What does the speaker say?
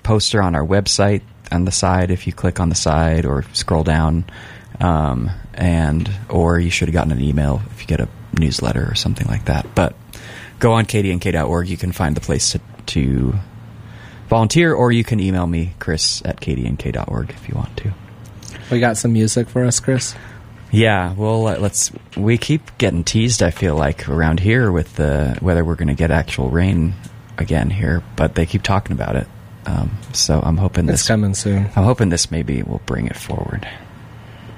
poster on our website on the side if you click on the side or scroll down. Or you should have gotten an email if you get a newsletter or something like that. But go on kdnk.org. You can find the place to volunteer, or you can email me, Chris, at kdnk.org if you want to. We got some music for us, Chris? Yeah, well, we keep getting teased, I feel like, around here with whether we're going to get actual rain again here, but they keep talking about it. So I'm hoping it's coming soon. I'm hoping this maybe will bring it forward.